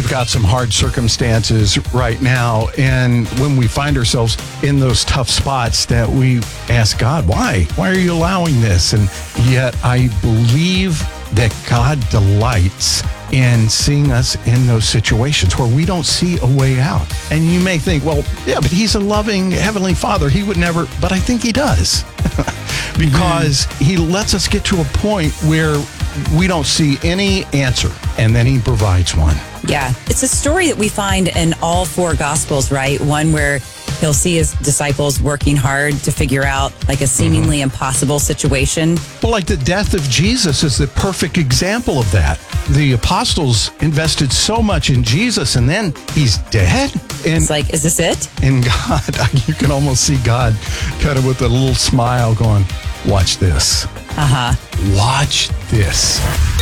we've got some hard circumstances right now. And when we find ourselves in those tough spots that we ask God, why? Why are you allowing this? And yet I believe that God delights in seeing us in those situations where we don't see a way out. And you may think, well, yeah, but he's a loving Heavenly Father. He would never, but I think he does. Because he lets us get to a point where we don't see any answer, and then he provides one. Yeah, it's a story that we find in all four Gospels, right? One where he'll see his disciples working hard to figure out like a seemingly impossible situation. Well, like the death of Jesus is the perfect example of that. The apostles invested so much in Jesus, and then he's dead. And It's like, is this it? And God, you can almost see God kind of with a little smile going, watch this. Uh-huh. Watch this.